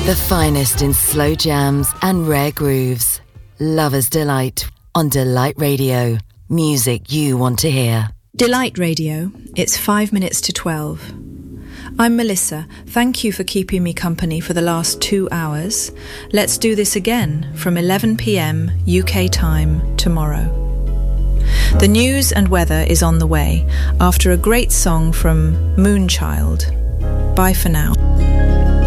The finest in slow jams and rare grooves. Lover's Delight on Delight Radio. Music you want to hear. Delight Radio. It's 5 minutes to 12. I'm Melissa. Thank you for keeping me company for the last 2 hours. Let's do this again from 11 p.m. UK time tomorrow. The news and weather is on the way after a great song from Moonchild. Bye for now.